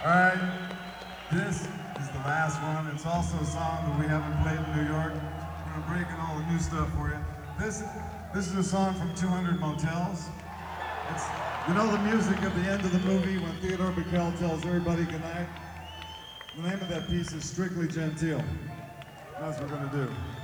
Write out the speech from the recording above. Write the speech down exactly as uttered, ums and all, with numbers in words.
Alright, this is the last one. It's also a song that we haven't played in New York. We're breaking all the new stuff for you. This, this is a song from two hundred Motels. It's, you know the music at the end of the movie when Theodore Bikel tells everybody goodnight? The name of that piece is Strictly Genteel. That's what we're gonna do.